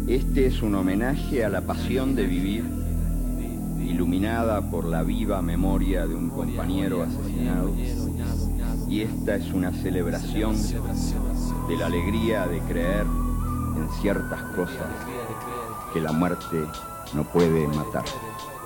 Este es un homenaje a la pasión de vivir, iluminada por la viva memoria de un compañero asesinado, y esta es una celebración de la alegría de creer en ciertas cosas que la muerte no puede matar.